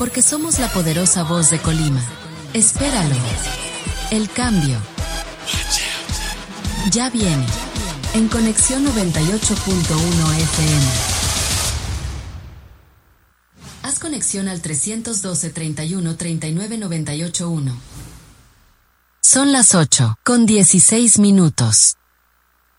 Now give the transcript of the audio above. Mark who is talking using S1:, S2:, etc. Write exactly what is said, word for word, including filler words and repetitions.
S1: porque somos la poderosa voz de Colima. Espéralo. El cambio ya viene. En Conexión noventa y ocho punto uno F M. Haz conexión al trescientos doce, treinta y uno, treinta y nueve, noventa y ocho uno. Son las ocho, con dieciséis minutos.